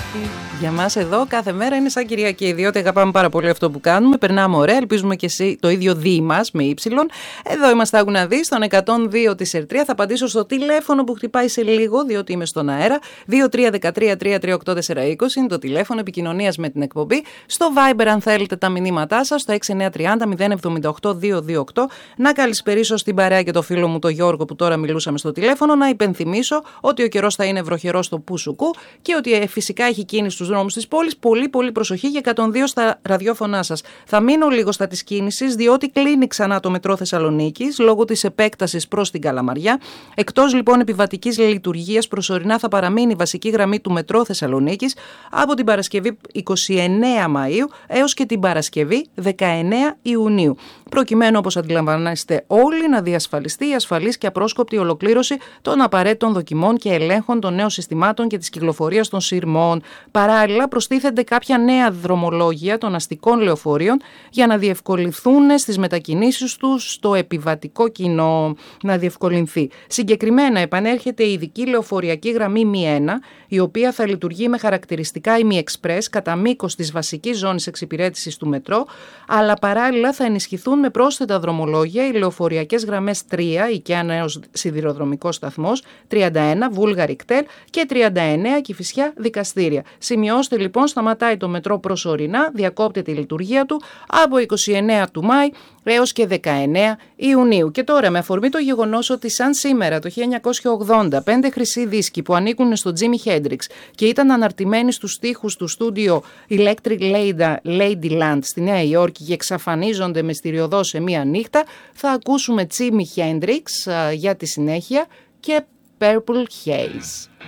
Για μας εδώ κάθε μέρα είναι σαν Κυριακή, διότι αγαπάμε πάρα πολύ αυτό που κάνουμε, περνάμε ωραία, ελπίζουμε και εσύ το ίδιο δι μας με ύψιλον. Εδώ είμαστε, άκου να δεις, στον 102 της Ερτρία. Θα απαντήσω στο τηλέφωνο που χτυπάει σε λίγο, διότι είμαι στον αέρα. 2313-338-420 είναι το τηλέφωνο επικοινωνίας με την εκπομπή. Στο Viber, αν θέλετε τα μηνύματά σας, στο 6930-078-228. Να καλησπερίσω στην παρέα και το φίλο μου τον Γιώργο που τώρα μιλούσαμε στο τηλέφωνο. Να υπενθυμίσω ότι ο καιρός θα είναι βροχερός στο Πουσουκού και ότι φυσικά έχει κίνηση στους δρόμους της πόλης. Πολύ προσοχή για 102 στα ραδιόφωνά σας. Θα μείνω λίγο στα της κίνησης, διότι κλείνει ξανά το μετρό Θεσσαλονίκης λόγω της επέκτασης προς την Καλαμαριά. Εκτός λοιπόν επιβατικής λειτουργίας, προσωρινά θα παραμείνει η βασική γραμμή του μετρό Θεσσαλονίκης από την Παρασκευή 29 Μαΐου έως και την Παρασκευή 19 Ιουνίου. Προκειμένου, όπως αντιλαμβάνεστε όλοι, να διασφαλιστεί η ασφαλής και απρόσκοπτη ολοκλήρωση των απαραίτητων δοκιμών και ελέγχων των νέων συστημάτων και της κυκλοφορίας των σειρμών. Παράλληλα, προστίθενται κάποια νέα δρομολόγια των αστικών λεωφορείων για να διευκολυνθούν στις μετακινήσεις τους στο επιβατικό κοινό. Να διευκολυνθεί. Συγκεκριμένα, επανέρχεται η ειδική λεωφοριακή γραμμή μη 1, η οποία θα λειτουργεί με χαρακτηριστικά ημι-εξπρές κατά μήκος της βασικής ζώνης εξυπηρέτησης του μετρό, αλλά παράλληλα θα ενισχυθούν με πρόσθετα δρομολόγια οι λεωφοριακές γραμμές 3, Οικαία Νέος Σιδηροδρομικός Σταθμός, 31, Βούλγαρη Κτέλ και 39, Κηφισιά Δικαστήρια. Σημειώστε λοιπόν, σταματάει το μετρό προσωρινά, διακόπτεται η λειτουργία του από 29 του Μάη έως και 19 Ιουνίου. Και τώρα, με αφορμή το γεγονός ότι σαν σήμερα το 1980 5 χρυσοί δίσκοι που ανήκουν στο Τζίμι Χέντριξ και ήταν αναρτημένοι στους στίχους του στούντιο Electric Ladyland στη Νέα Υόρκη και εξαφανίζονται μυστηριωδώς σε μία νύχτα, θα ακούσουμε Τζίμι Χέντριξ για τη συνέχεια και Purple Haze.